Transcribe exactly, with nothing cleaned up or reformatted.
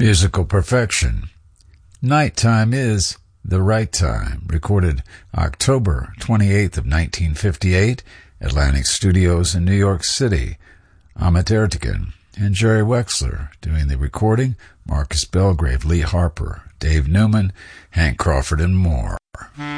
Musical perfection. Nighttime is the right time. Recorded October twenty-eighth of nineteen fifty-eight, Atlantic Studios in New York City. Ahmet Ertegun and Jerry Wexler doing the recording. Marcus Belgrave, Lee Harper, Dave Newman, Hank Crawford, and more.